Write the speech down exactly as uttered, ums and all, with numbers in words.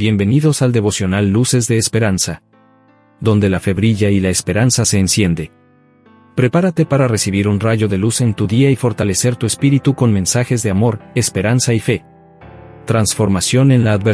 Bienvenidos al devocional Luces de Esperanza, donde la fe brilla y la esperanza se enciende. Prepárate para recibir un rayo de luz en tu día y fortalecer tu espíritu con mensajes de amor, esperanza y fe. Transformación en la adversidad.